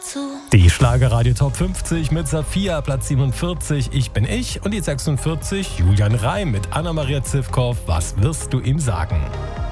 zu. Die Schlagerradio Top 50 mit Safia, Platz 47, Ich bin ich. Und die 46, Julian Reim mit Anna-Maria Zivkow, Was wirst du ihm sagen?